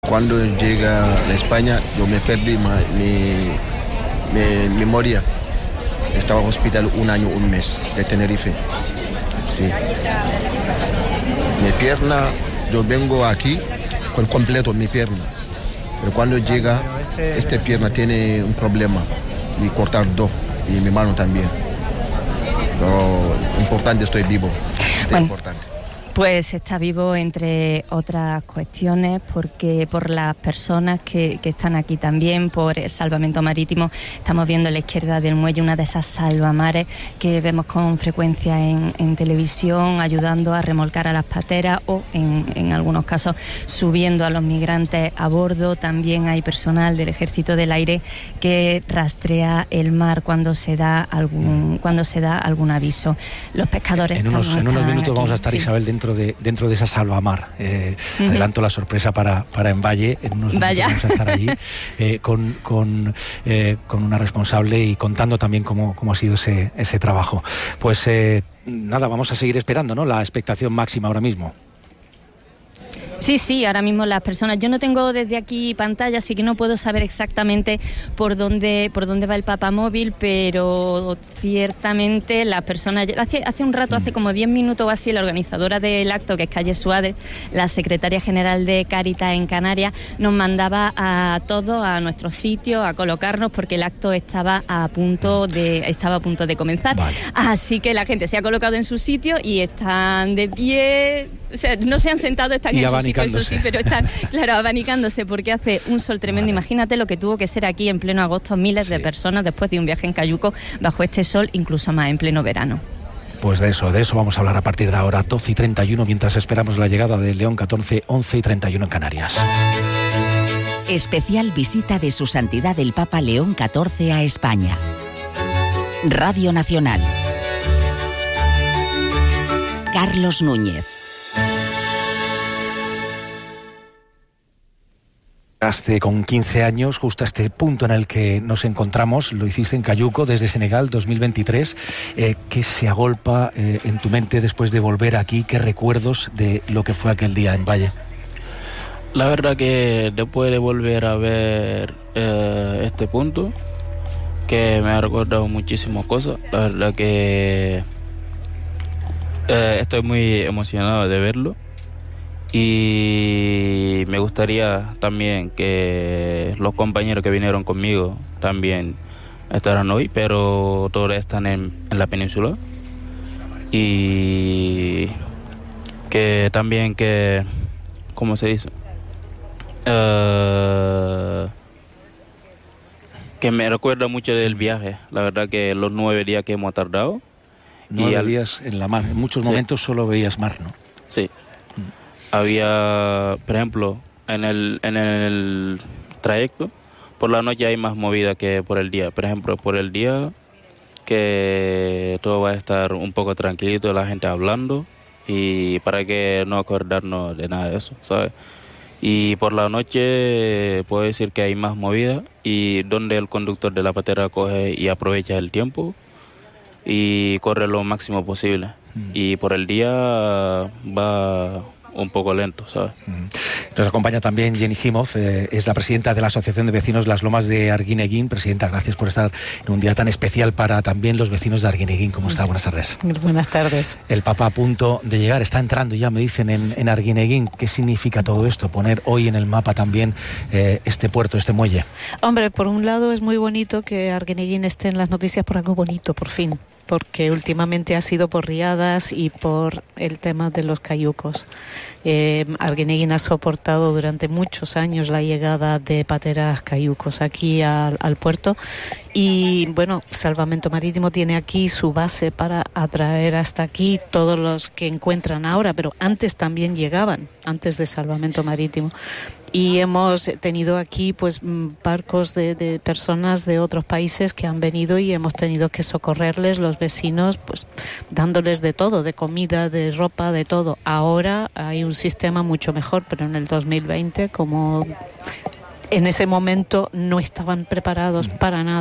Cuando llega a España, yo me perdí mi memoria. Estaba en hospital un año, un mes, de Tenerife. Sí. Mi pierna, yo vengo aquí con completo mi pierna. Pero cuando llega, esta pierna tiene un problema y cortar dos, y mi mano también. Pero importante, estoy vivo. Importante. Pues está vivo, entre otras cuestiones, porque por las personas que están aquí también, por el salvamento marítimo. Estamos viendo a la izquierda del muelle una de esas salvamares que vemos con frecuencia en televisión, ayudando a remolcar a las pateras o, en algunos casos, subiendo a los migrantes a bordo. También hay personal del Ejército del Aire que rastrea el mar cuando se da algún aviso. Los pescadores... En unos minutos aquí, vamos a estar, sí. Isabel, dentro de esa salvamar. Adelanto la sorpresa para Envalle. En unos minutos vamos a estar allí con una responsable y contando también cómo ha sido ese trabajo. Pues nada, vamos a seguir esperando, ¿no? La expectación máxima ahora mismo. Sí, ahora mismo las personas... Yo no tengo desde aquí pantalla, así que no puedo saber exactamente por dónde va el papamóvil, pero ciertamente las personas... Hace un rato, hace como 10 minutos o así, la organizadora del acto, que es Calle Suárez, la secretaria general de Cáritas en Canarias, nos mandaba a todos a nuestros sitios a colocarnos, porque el acto estaba a punto de comenzar. Vale. Así que la gente se ha colocado en su sitio y están de pie... O sea, no se han sentado, están en su sitio, eso sí, pero están, claro, abanicándose, porque hace un sol tremendo. Vale. Imagínate lo que tuvo que ser aquí en pleno agosto, miles de personas después de un viaje en Cayuco, bajo este sol, incluso más en pleno verano. Pues de eso vamos a hablar a partir de ahora, 12:31, mientras esperamos la llegada de León XIV, 11:31 en Canarias. Especial visita de Su Santidad el Papa León XIV a España. Radio Nacional. Carlos Núñez. Con 15 años, justo a este punto en el que nos encontramos, lo hiciste en Cayuco desde Senegal 2023. ¿Qué se agolpa en tu mente después de volver aquí? ¿Qué recuerdos de lo que fue aquel día en Valle? La verdad que después de volver a ver este punto, que me ha recordado muchísimas cosas, la verdad que estoy muy emocionado de verlo. Y me gustaría también que los compañeros que vinieron conmigo también estarán hoy, pero todos están en la península. Y que también ¿cómo se dice? Que me recuerda mucho del viaje. La verdad que los 9 días que hemos tardado. 9 días en la mar. En muchos momentos solo veías mar, ¿no? Sí. Había, por ejemplo, en el trayecto, por la noche hay más movida que por el día. Por ejemplo, por el día que todo va a estar un poco tranquilito, la gente hablando, y para que no acordarnos de nada de eso, ¿sabes? Y por la noche puedo decir que hay más movida, y donde el conductor de la patera coge y aprovecha el tiempo y corre lo máximo posible. Y por el día va un poco lento, ¿sabes? Nos acompaña también Jenny Himov, es la presidenta de la Asociación de Vecinos Las Lomas de Arguineguín. Presidenta, gracias por estar en un día tan especial para también los vecinos de Arguineguín. ¿Cómo está? Buenas tardes. Buenas tardes. El Papa a punto de llegar, está entrando ya, me dicen, en Arguineguín. ¿Qué significa todo esto? Poner hoy en el mapa también este puerto, este muelle. Hombre, por un lado es muy bonito que Arguineguín esté en las noticias por algo bonito, por fin, porque últimamente ha sido por riadas y por el tema de los cayucos. Arguineguín ha soportado durante muchos años la llegada de pateras cayucos aquí al puerto, y bueno, Salvamento Marítimo tiene aquí su base para atraer hasta aquí todos los que encuentran ahora, pero antes también llegaban, antes de Salvamento Marítimo. Y hemos tenido aquí pues barcos de personas de otros países que han venido, y hemos tenido que socorrerles, los vecinos, pues dándoles de todo, de comida, de ropa, de todo. Ahora hay un sistema mucho mejor, pero en el 2020, como en ese momento no estaban preparados para nada,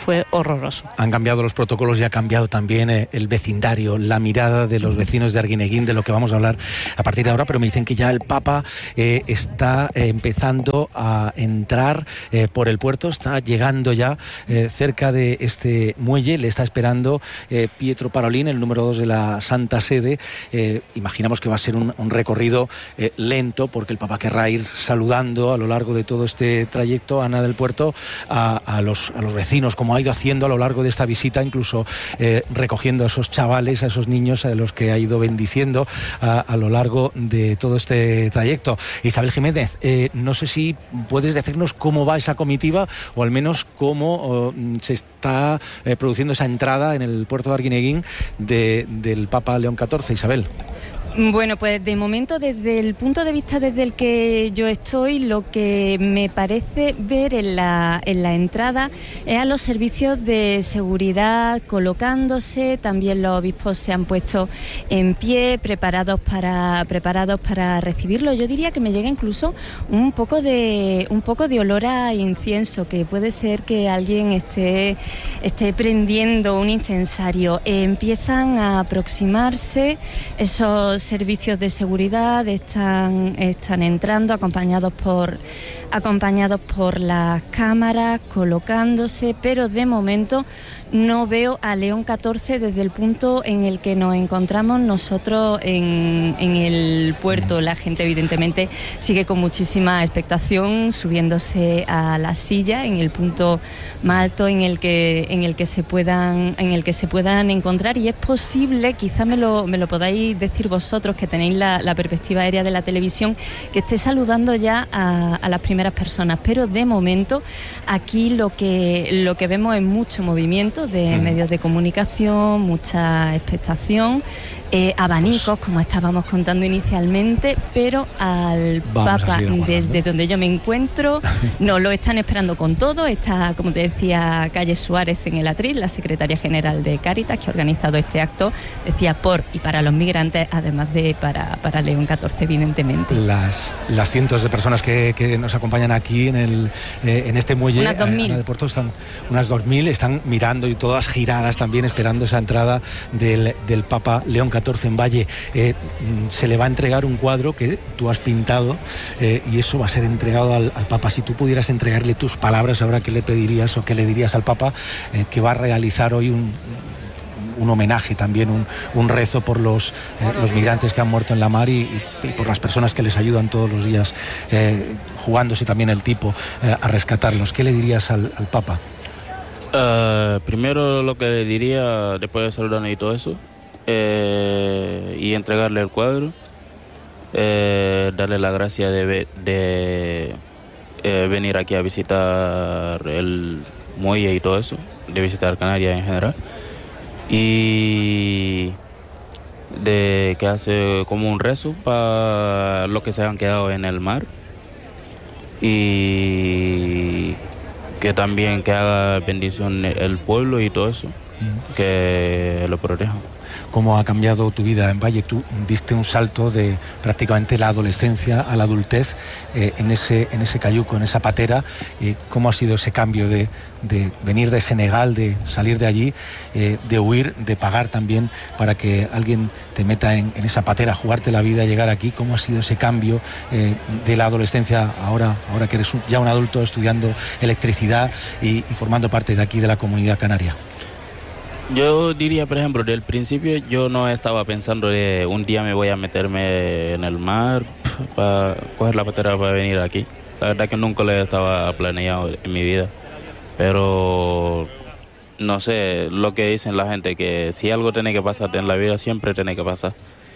fue horroroso. Han cambiado los protocolos y ha cambiado también el vecindario, la mirada de los vecinos de Arguineguín, de lo que vamos a hablar a partir de ahora, pero me dicen que ya el Papa está empezando a entrar por el puerto, está llegando ya cerca de este muelle, le está esperando Pietro Parolin, el número 2 de la Santa Sede. Imaginamos que va a ser un recorrido lento, porque el Papa querrá ir saludando a lo largo de todo este trayecto, Ana del Puerto, a los vecinos, como ha ido haciendo a lo largo de esta visita, incluso recogiendo a esos chavales, a esos niños a los que ha ido bendiciendo a lo largo de todo este trayecto. Isabel Jiménez, no sé si puedes decirnos cómo va esa comitiva, o al menos cómo se está produciendo esa entrada en el puerto de Arguineguín del Papa León XIV, Isabel. Bueno, pues de momento, desde el punto de vista desde el que yo estoy, lo que me parece ver en la entrada es a los servicios de seguridad colocándose. También los obispos se han puesto en pie, preparados para recibirlo. Yo diría que me llega incluso un poco de olor a incienso, que puede ser que alguien esté prendiendo un incensario. Empiezan a aproximarse esos servicios de seguridad, están entrando acompañados por las cámaras, colocándose, pero de momento no veo a León XIV desde el punto en el que nos encontramos nosotros en el puerto. La gente evidentemente sigue con muchísima expectación, subiéndose a la silla en el punto más alto en el que se puedan encontrar, y es posible, quizá me lo podáis decir vosotros que tenéis la perspectiva aérea de la televisión, que esté saludando ya a las primeras personas, pero de momento aquí lo que vemos es mucho movimiento de medios de comunicación, mucha expectación, abanicos, como estábamos contando inicialmente, pero al Papa, desde donde yo me encuentro, no lo están esperando con todo. Está, como te decía, Calle Suárez en el atril, la secretaria general de Cáritas, que ha organizado este acto, decía, por y para los migrantes, además de para León XIV, evidentemente. Las cientos de personas que nos acompañan aquí en este muelle, unas 2.000 de Puerto, están unas 2.000, están mirando, y todas giradas también, esperando esa entrada del Papa León XIV en Valle. Se le va a entregar un cuadro que tú has pintado, y eso va a ser entregado al Papa. Si tú pudieras entregarle tus palabras ahora, ¿qué le pedirías o qué le dirías al Papa, que va a realizar hoy un homenaje, también un rezo por los migrantes que han muerto en la mar y por las personas que les ayudan todos los días, jugándose también el tipo a rescatarlos? ¿Qué le dirías al Papa? Primero, lo que le diría, después de saludarme y todo eso, y entregarle el cuadro, darle la gracia de venir aquí a visitar el muelle y todo eso, de visitar Canarias en general, y de que hace como un rezo para los que se han quedado en el mar, y que también que haga bendición el pueblo y todo eso, que lo proteja. ¿Cómo ha cambiado tu vida en Valle? Tú diste un salto de prácticamente la adolescencia a la adultez en ese cayuco, en esa patera. ¿Cómo ha sido ese cambio de venir de Senegal, de salir de allí, de huir, de pagar también para que alguien te meta en esa patera, jugarte la vida, llegar aquí? ¿Cómo ha sido ese cambio de la adolescencia ahora que eres ya un adulto estudiando electricidad y formando parte de aquí de la Comunidad Canaria? Yo diría, por ejemplo, del principio yo no estaba pensando de un día me voy a meterme en el mar para coger la patera para venir aquí. La verdad que nunca lo estaba planeado en mi vida. Pero no sé, lo que dicen la gente, que si algo tiene que pasar en la vida, siempre tiene que pasar.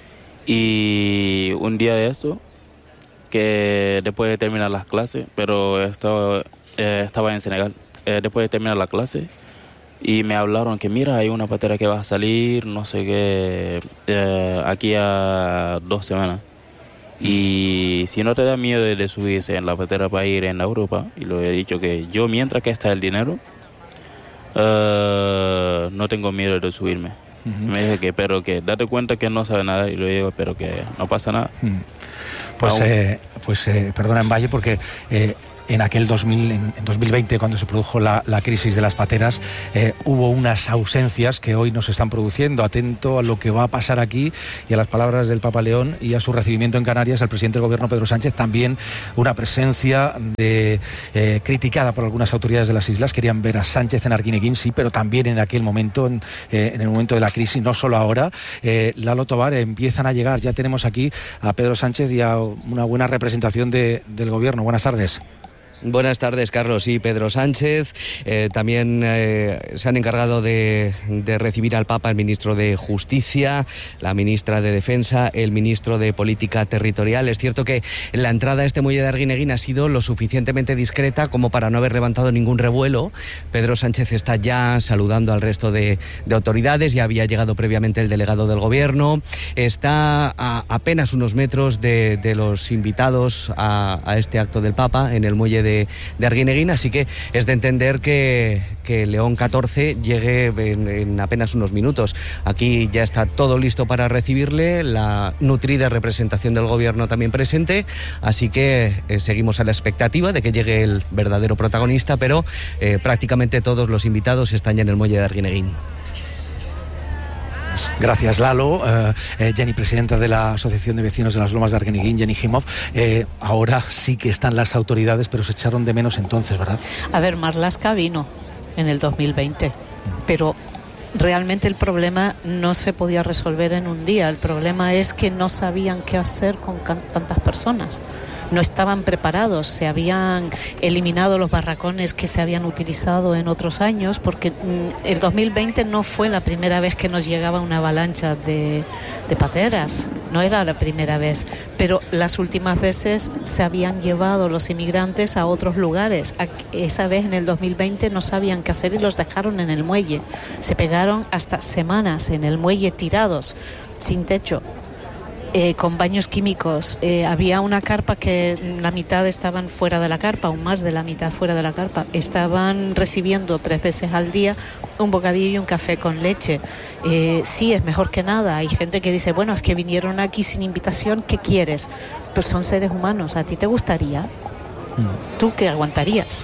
Y un día de eso, que después de terminar las clases, pero estaba en Senegal, después de terminar la clase, y me hablaron que mira, hay una patera que va a salir, no sé qué, aquí a 2 semanas. Y si no te da miedo de subirse en la patera para ir en Europa, y lo he dicho que yo, mientras que está el dinero, no tengo miedo de subirme. Me dice que, pero que date cuenta que no sabe nada, y le digo, pero que no pasa nada. Perdona, en Valle, porque en aquel 2020, cuando se produjo la crisis de las pateras, hubo unas ausencias que hoy nos están produciendo. Atento a lo que va a pasar aquí y a las palabras del Papa León y a su recibimiento en Canarias, el presidente del gobierno, Pedro Sánchez, también una presencia criticada por algunas autoridades de las islas. Querían ver a Sánchez en Arguineguín, sí, pero también en aquel momento, en el momento de la crisis, no solo ahora. Lalo Tobar, empiezan a llegar, ya tenemos aquí a Pedro Sánchez y a una buena representación del gobierno. Buenas tardes. Buenas tardes, Carlos. Sí, Pedro Sánchez. También se han encargado de recibir al Papa el ministro de Justicia, la ministra de Defensa, el ministro de Política Territorial. Es cierto que la entrada a este muelle de Arguineguín ha sido lo suficientemente discreta como para no haber levantado ningún revuelo. Pedro Sánchez está ya saludando al resto de autoridades. Ya había llegado previamente el delegado del gobierno. Está a apenas unos metros de los invitados a este acto del Papa en el muelle de Arguineguín, así que es de entender que León XIV llegue en apenas unos minutos. Aquí ya está todo listo para recibirle, la nutrida representación del gobierno también presente, así que seguimos a la expectativa de que llegue el verdadero protagonista, pero prácticamente todos los invitados están ya en el muelle de Arguineguín. Gracias, Lalo. Jenny, presidenta de la Asociación de Vecinos de las Lomas de Arguineguín, Jenny Himov. Ahora sí que están las autoridades, pero se echaron de menos entonces, ¿verdad? A ver, Marlaska vino en el 2020, pero realmente el problema no se podía resolver en un día. El problema es que no sabían qué hacer con tantas personas. No estaban preparados, se habían eliminado los barracones que se habían utilizado en otros años, porque el 2020 no fue la primera vez que nos llegaba una avalancha de pateras, no era la primera vez, pero las últimas veces se habían llevado los inmigrantes a otros lugares. Esa vez en el 2020 no sabían qué hacer y los dejaron en el muelle. Se pegaron hasta semanas en el muelle tirados, sin techo. Con baños químicos. Había una carpa que la mitad estaban fuera de la carpa, o más de la mitad fuera de la carpa. Estaban recibiendo 3 veces al día un bocadillo y un café con leche. Sí, es mejor que nada. Hay gente que dice, bueno, es que vinieron aquí sin invitación, ¿qué quieres? Pues son seres humanos. ¿A ti te gustaría? ¿Tú qué aguantarías?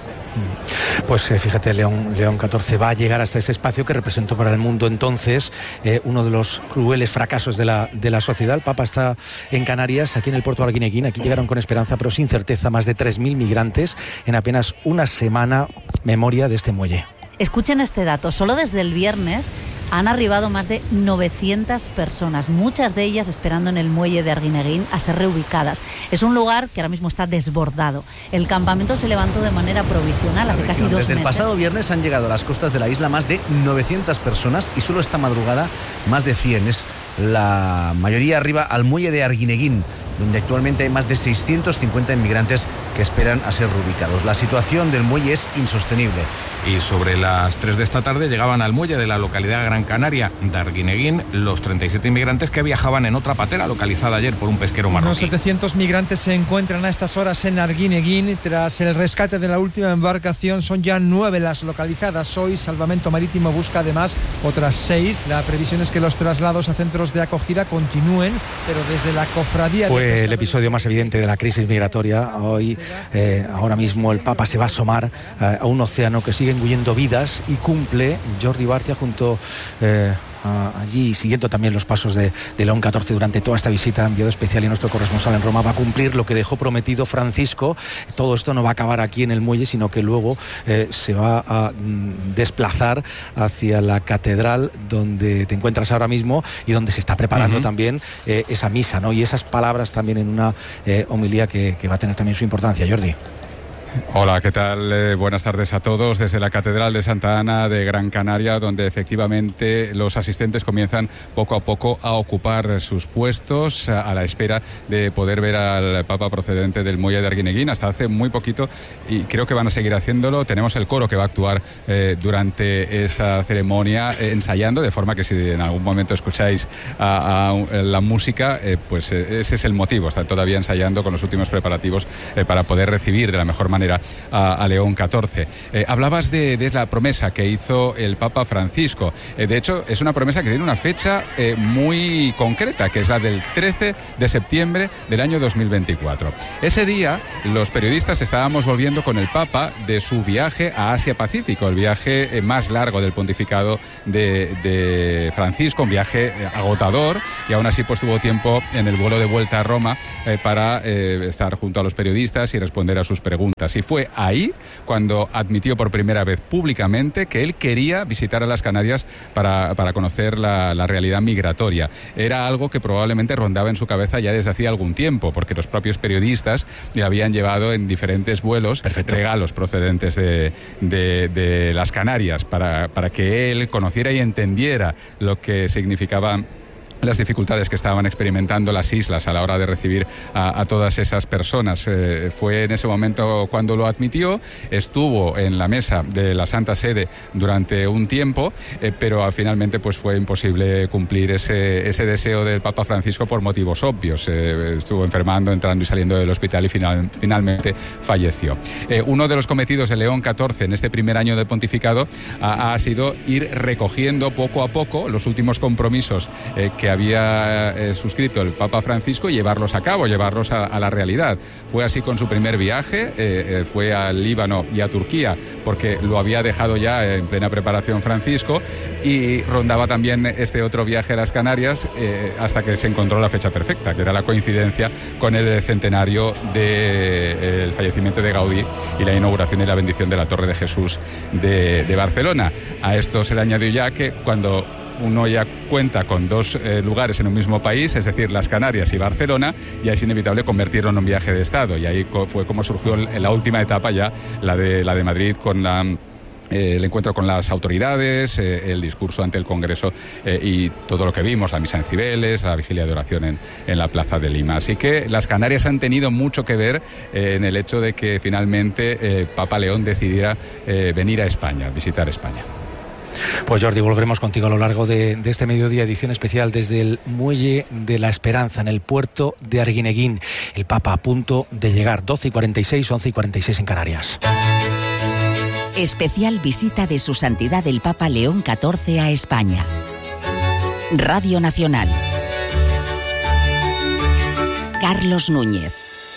Pues fíjate, León XIV va a llegar hasta ese espacio que representó para el mundo entonces uno de los crueles fracasos de la sociedad. El Papa está en Canarias, aquí en el puerto de Arguineguín. Aquí llegaron con esperanza, pero sin certeza, más de 3.000 migrantes en apenas una semana. Memoria de este muelle. Escuchen este dato, solo desde el viernes han arribado más de 900 personas, muchas de ellas esperando en el muelle de Arguineguín a ser reubicadas. Es un lugar que ahora mismo está desbordado. El campamento se levantó de manera provisional hace casi 2 meses. Desde el pasado viernes han llegado a las costas de la isla más de 900 personas y solo esta madrugada más de 100. Es la mayoría arriba al muelle de Arguineguín, donde actualmente hay más de 650 inmigrantes que esperan a ser reubicados. La situación del muelle es insostenible. Y sobre las 3 de esta tarde llegaban al muelle de la localidad Gran Canaria de Arguineguín los 37 inmigrantes que viajaban en otra patera localizada ayer por un pesquero marroquí. Unos 700 migrantes se encuentran a estas horas en Arguineguín. Tras el rescate de la última embarcación, son ya 9 las localizadas. Hoy Salvamento Marítimo busca además otras 6. La previsión es que los traslados a centros de acogida continúen, pero desde la cofradía... Fue el episodio más evidente de la crisis migratoria. Hoy, ahora mismo, el Papa se va a asomar a un océano que sigue engullendo vidas y cumple. Jordi Barcia junto allí, siguiendo también los pasos de León XIV durante toda esta visita, enviado especial y nuestro corresponsal en Roma, va a cumplir lo que dejó prometido Francisco. Todo esto no va a acabar aquí en el muelle, sino que luego se va a desplazar hacia la catedral donde te encuentras ahora mismo y donde se está preparando también esa misa, ¿no? Y esas palabras también en una homilía que va a tener también su importancia. Jordi. Hola, ¿qué tal? Buenas tardes a todos desde la Catedral de Santa Ana de Gran Canaria, donde efectivamente los asistentes comienzan poco a poco a ocupar sus puestos a la espera de poder ver al Papa procedente del muelle de Arguineguín. Hasta hace muy poquito, y creo que van a seguir haciéndolo, tenemos el coro que va a actuar durante esta ceremonia ensayando, de forma que si en algún momento escucháis la música, pues ese es el motivo. Están todavía ensayando con los últimos preparativos para poder recibir de la mejor manera manera a León XIV. Hablabas de la promesa que hizo el Papa Francisco. De hecho, es una promesa que tiene una fecha muy concreta, que es la del 13 de septiembre del año 2024. Ese día, los periodistas estábamos volviendo con el Papa de su viaje a Asia-Pacífico, el viaje más largo del pontificado de Francisco, un viaje agotador, y aún así pues tuvo tiempo en el vuelo de vuelta a Roma para estar junto a los periodistas y responder a sus preguntas. Y fue ahí cuando admitió por primera vez públicamente que él quería visitar a las Canarias para conocer la realidad migratoria. Era algo que probablemente rondaba en su cabeza ya desde hacía algún tiempo, porque los propios periodistas le habían llevado en diferentes vuelos regalos procedentes de las Canarias para que él conociera y entendiera lo que significaban las dificultades que estaban experimentando las islas a la hora de recibir a todas esas personas. Fue en ese momento cuando lo admitió, estuvo en la mesa de la Santa Sede durante un tiempo, pero finalmente pues fue imposible cumplir ese deseo del Papa Francisco por motivos obvios. Estuvo enfermando, entrando y saliendo del hospital y finalmente falleció. Uno de los cometidos de León XIV en este primer año de pontificado ha sido ir recogiendo poco a poco los últimos compromisos que había suscrito el Papa Francisco y llevarlos a cabo, llevarlos a la realidad. Fue así con su primer viaje, fue al Líbano y a Turquía, porque lo había dejado ya en plena preparación Francisco, y rondaba también este otro viaje a las Canarias hasta que se encontró la fecha perfecta, que era la coincidencia con el centenario del fallecimiento de Gaudí y la inauguración y la bendición de la Torre de Jesús de Barcelona. A esto se le añadió ya que cuando uno ya cuenta con dos lugares en un mismo país, es decir, las Canarias y Barcelona, ya es inevitable convertirlo en un viaje de Estado, y ahí fue como surgió la última etapa ya, la de Madrid, con el encuentro con las autoridades, el discurso ante el Congreso y todo lo que vimos, la misa en Cibeles, la vigilia de oración en la Plaza de Lima. Así que las Canarias han tenido mucho que ver en el hecho de que finalmente Papa León decidiera venir a España, visitar España. Pues Jordi, volveremos contigo a lo largo de este mediodía, edición especial desde el Muelle de la Esperanza, en el puerto de Arguineguín. El Papa a punto de llegar, 12:46, 11:46 en Canarias. Especial visita de Su Santidad el Papa León XIV a España. Radio Nacional. Carlos Núñez.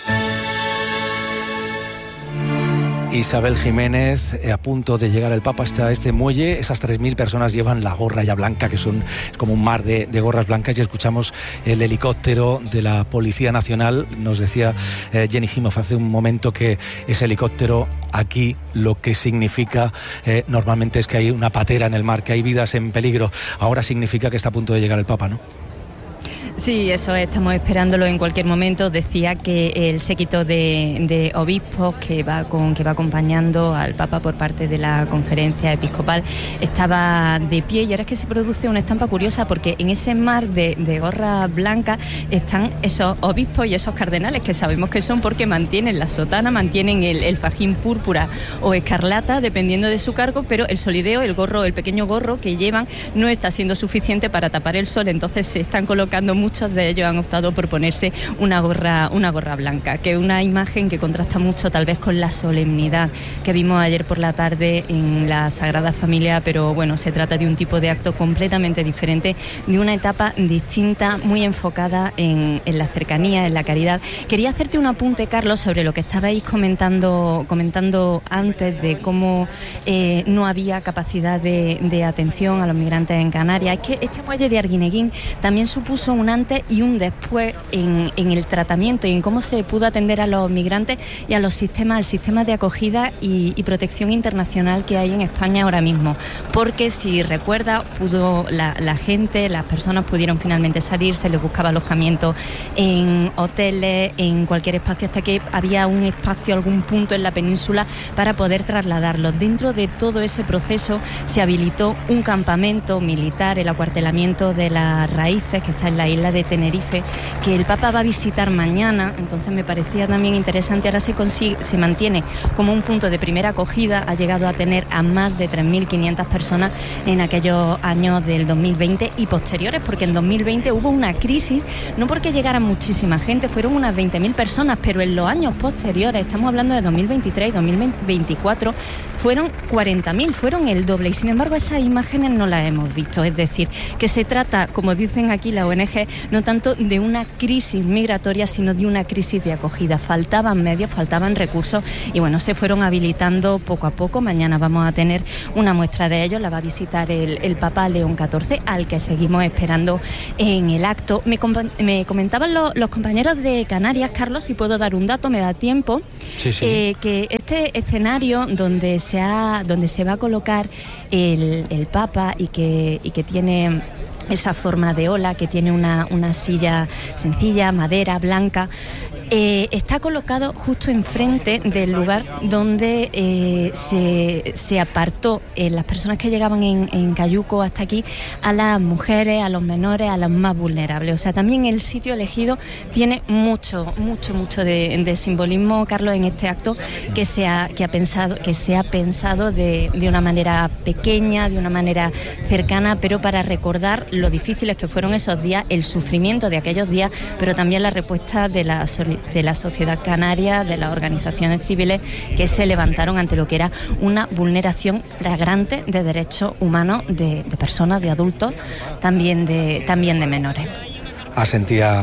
Isabel Jiménez, a punto de llegar el Papa hasta este muelle. Esas 3.000 personas llevan la gorra ya blanca, que es como un mar de gorras blancas, y escuchamos el helicóptero de la Policía Nacional. Nos decía Jenny Gimov hace un momento que ese helicóptero aquí lo que significa normalmente es que hay una patera en el mar, que hay vidas en peligro. Ahora significa que está a punto de llegar el Papa, ¿no? Sí, eso estamos esperándolo en cualquier momento. Decía que el séquito de obispos que va acompañando al Papa por parte de la conferencia episcopal estaba de pie, y ahora es que se produce una estampa curiosa, porque en ese mar de gorra blanca están esos obispos y esos cardenales, que sabemos que son porque mantienen la sotana, mantienen el fajín púrpura o escarlata, dependiendo de su cargo, pero el solideo, el pequeño gorro que llevan, no está siendo suficiente para tapar el sol. Entonces se están colocando, muchos de ellos han optado por ponerse una gorra blanca, que es una imagen que contrasta mucho tal vez con la solemnidad que vimos ayer por la tarde en la Sagrada Familia, pero bueno, se trata de un tipo de acto completamente diferente, de una etapa distinta, muy enfocada en la cercanía, en la caridad. Quería hacerte un apunte, Carlos, sobre lo que estabais comentando antes, de cómo no había capacidad de atención a los migrantes en Canarias. Es que este muelle de Arguineguín también supuso un antes y un después en el tratamiento y en cómo se pudo atender a los migrantes y a al sistema de acogida y protección internacional que hay en España ahora mismo. Porque si recuerda, las personas pudieron finalmente salir, se les buscaba alojamiento en hoteles, en cualquier espacio, hasta que había un espacio, algún punto en la península para poder trasladarlos. Dentro de todo ese proceso se habilitó un campamento militar, el acuartelamiento de las Raíces, que está en la isla de Tenerife, que el Papa va a visitar mañana. Entonces me parecía también interesante. Ahora se mantiene como un punto de primera acogida. Ha llegado a tener a más de 3.500 personas en aquellos años del 2020 y posteriores, porque en 2020 hubo una crisis, no porque llegara muchísima gente, fueron unas 20.000 personas, pero en los años posteriores, estamos hablando de 2023 y 2024, fueron 40.000, fueron el doble, y sin embargo esas imágenes no las hemos visto. Es decir, que se trata, como dicen aquí la ONG, no tanto de una crisis migratoria, sino de una crisis de acogida. Faltaban medios, faltaban recursos, y bueno, se fueron habilitando poco a poco. Mañana vamos a tener una muestra de ellos, la va a visitar el Papa León XIV, al que seguimos esperando en el acto. Me comentaban los compañeros de Canarias, Carlos, si puedo dar un dato, me da tiempo, sí. Que este escenario donde se va a colocar el Papa y que tiene esa forma de ola, que tiene una silla sencilla, madera, blanca, está colocado justo enfrente del lugar donde se apartó las personas que llegaban en cayuco hasta aquí, a las mujeres, a los menores, a los más vulnerables. O sea, también el sitio elegido tiene mucho de simbolismo, Carlos, en este acto que se ha pensado de una manera pequeña, de una manera cercana, pero para recordar lo difíciles que fueron esos días, el sufrimiento de aquellos días, pero también la respuesta de la sociedad canaria, de las organizaciones civiles que se levantaron ante lo que era una vulneración flagrante de derechos humanos de personas, de adultos, también de menores. Asentía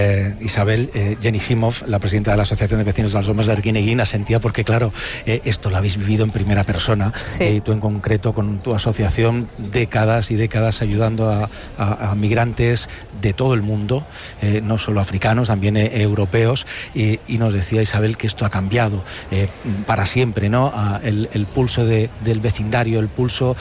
Isabel, Jenny Himov, la presidenta de la Asociación de Vecinos de las Lomas de Arguineguín, asentía porque, claro, esto lo habéis vivido en primera persona, sí. Tú en concreto con tu asociación, décadas y décadas ayudando a migrantes de todo el mundo, no solo africanos, también europeos, y nos decía Isabel que esto ha cambiado para siempre, ¿no? El pulso del vecindario, el pulso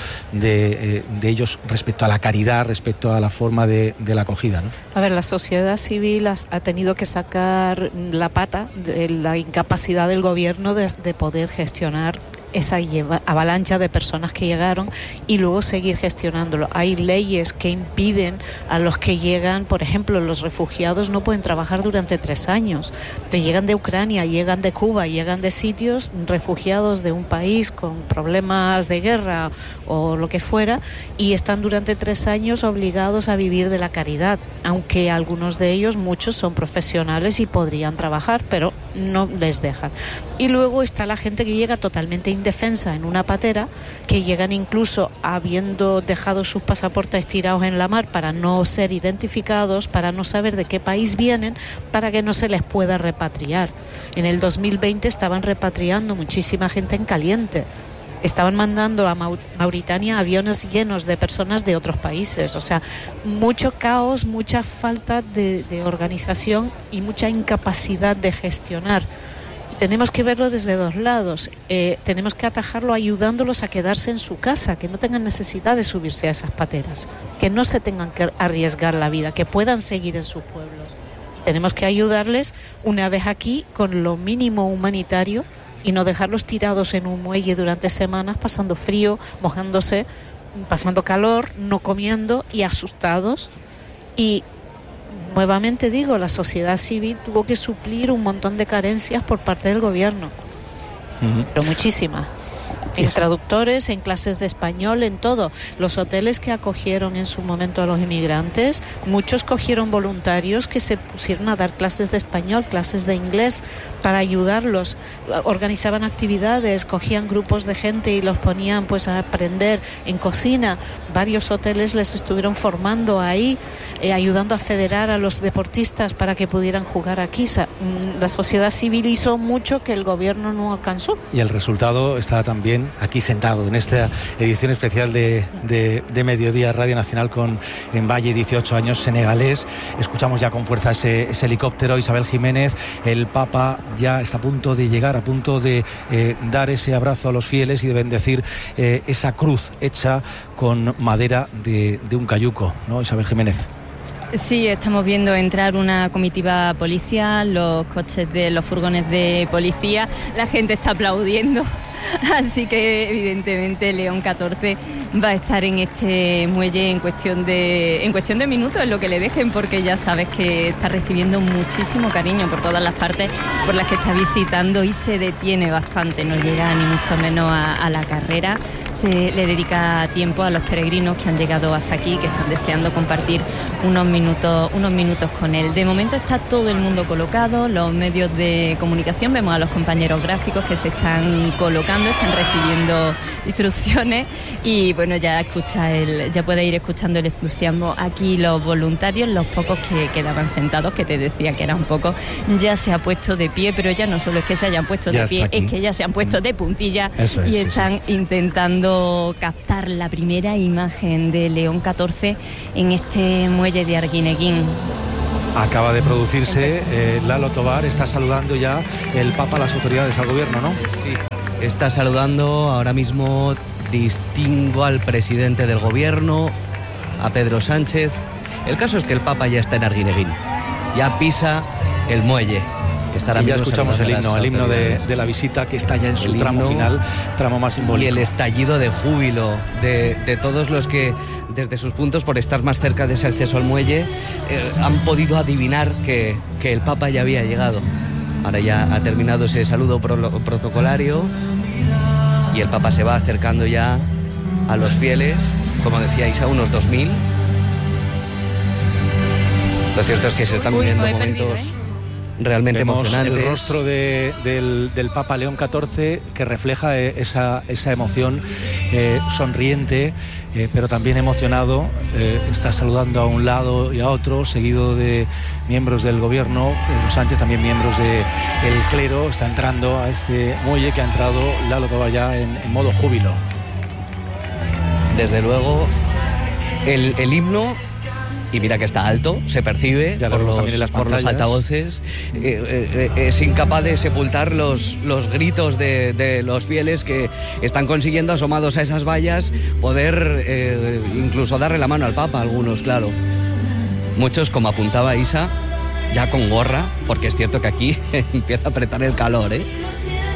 de ellos respecto a la caridad, respecto a la forma de la acogida, ¿no? A ver, la sociedad civil ha tenido que sacar la pata de la incapacidad del gobierno de poder gestionar esa avalancha de personas que llegaron y luego seguir gestionándolo. Hay leyes que impiden a los que llegan, por ejemplo, los refugiados no pueden trabajar durante 3 años. Llegan de Ucrania, llegan de Cuba, llegan de sitios, refugiados de un país con problemas de guerra o lo que fuera, y están durante 3 años obligados a vivir de la caridad, aunque algunos de ellos, muchos, son profesionales y podrían trabajar, pero no les dejan. Y luego está la gente que llega totalmente indefensa en una patera, que llegan incluso habiendo dejado sus pasaportes tirados en la mar para no ser identificados, para no saber de qué país vienen, para que no se les pueda repatriar. En el 2020 estaban repatriando muchísima gente en caliente. Estaban mandando a Mauritania aviones llenos de personas de otros países. O sea, mucho caos, mucha falta de organización y mucha incapacidad de gestionar. Tenemos que verlo desde 2 lados. Tenemos que atajarlo ayudándolos a quedarse en su casa, que no tengan necesidad de subirse a esas pateras, que no se tengan que arriesgar la vida, que puedan seguir en sus pueblos. Tenemos que ayudarles una vez aquí con lo mínimo humanitario y no dejarlos tirados en un muelle durante semanas, pasando frío, mojándose, pasando calor, no comiendo y asustados. Y nuevamente digo, la sociedad civil tuvo que suplir un montón de carencias por parte del gobierno, pero muchísimas. En traductores, en clases de español, en todo. Los hoteles que acogieron en su momento a los inmigrantes, muchos cogieron voluntarios que se pusieron a dar clases de español, clases de inglés, para ayudarlos. Organizaban actividades, cogían grupos de gente y los ponían pues a aprender en cocina. Varios hoteles les estuvieron formando ahí, ayudando a federar a los deportistas para que pudieran jugar aquí. La sociedad civil hizo mucho que el gobierno no alcanzó. Y el resultado está también aquí sentado en esta edición especial de Mediodía Radio Nacional con En Valle, 18 años, senegalés. Escuchamos ya con fuerza ese helicóptero. Isabel Jiménez, el Papa ya está a punto de llegar, a punto de dar ese abrazo a los fieles y de bendecir esa cruz hecha con madera de un cayuco, ¿no, Isabel Jiménez? Sí, estamos viendo entrar una comitiva policial, los coches de los furgones de policía, la gente está aplaudiendo así que evidentemente León XIV va a estar en este muelle en cuestión de minutos, en lo que le dejen, porque ya sabes que está recibiendo muchísimo cariño por todas las partes por las que está visitando y se detiene bastante, no llega ni mucho menos a la carrera, se le dedica tiempo a los peregrinos que han llegado hasta aquí, que están deseando compartir unos minutos con él. De momento está todo el mundo colocado, los medios de comunicación, vemos a los compañeros gráficos que se están colocando, están recibiendo instrucciones y bueno, ya puede ir escuchando el entusiasmo aquí. Los voluntarios, los pocos que quedaban sentados, que te decía que era un poco, ya se ha puesto de pie, pero ya no solo es que se hayan puesto de pie, es que ya se han puesto de puntilla y están intentando captar la primera imagen de León XIV en este muelle de Arguineguín. Acaba de producirse, Lalo Tobar, está saludando ya el Papa a las autoridades, al gobierno, ¿no? Sí, está saludando ahora mismo. Distingo al presidente del gobierno, a Pedro Sánchez. El caso es que el Papa ya está en Arguineguín, ya pisa el muelle. Y ya escuchamos el himno de la visita, que está ya en su tramo final, tramo más simbólico. Y el estallido de júbilo de todos los que, desde sus puntos, por estar más cerca de ese acceso al muelle, han podido adivinar que el Papa ya había llegado. Ahora ya ha terminado ese saludo protocolario y el Papa se va acercando ya a los fieles, como decíais, a unos 2000. Lo cierto es que se están viviendo momentos realmente emocionantes. El rostro del Papa León XIV, que refleja esa emoción, sonriente, pero también emocionado. Está saludando a un lado y a otro, seguido de miembros del gobierno. Pedro Sánchez, también miembros del clero. Está entrando a este muelle, que ha entrado Lalo Tobar ya en modo júbilo. Desde luego, el himno, y mira que está alto, se percibe por los altavoces, es incapaz de sepultar los gritos de los fieles, que están consiguiendo, asomados a esas vallas, poder incluso darle la mano al Papa, algunos, claro. Muchos, como apuntaba Isa, ya con gorra, porque es cierto que aquí empieza a apretar el calor,